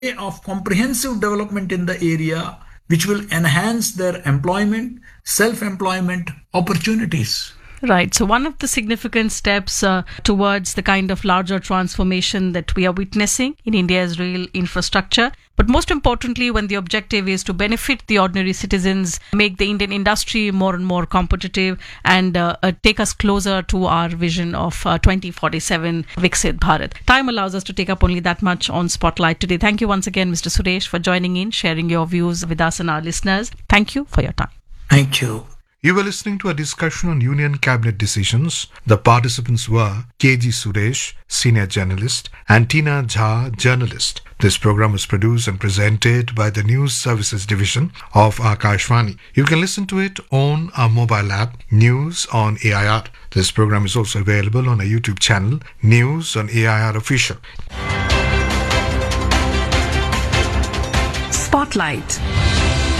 of comprehensive development in the area which will enhance their employment, self-employment opportunities. Right. So, one of the significant steps towards the kind of larger transformation that we are witnessing in India's rail infrastructure. But most importantly, when the objective is to benefit the ordinary citizens, make the Indian industry more and more competitive, and take us closer to our vision of 2047 Viksit Bharat. Time allows us to take up only that much on Spotlight today. Thank you once again, Mr. Suresh, for joining in, sharing your views with us and our listeners. Thank you for your time. Thank you. You were listening to a discussion on Union Cabinet decisions. The participants were KG Suresh, Senior Journalist, and Tina Jha, Journalist. This program was produced and presented by the News Services Division of Akashvani. You can listen to it on our mobile app, News on AIR. This program is also available on our YouTube channel, News on AIR Official. Spotlight.